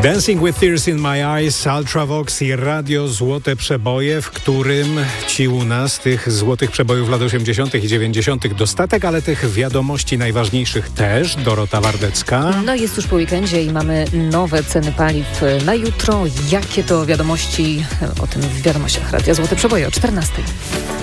Dancing with Tears in My Eyes, Ultravox i Radio Złote Przeboje, w którym ci u nas tych złotych przebojów lat 80. i 90. dostatek, ale tych wiadomości najważniejszych też. Dorota Wardecka. No jest już po weekendzie i mamy nowe ceny paliw na jutro. Jakie to wiadomości? O tym w wiadomościach Radia Złote Przeboje o 14.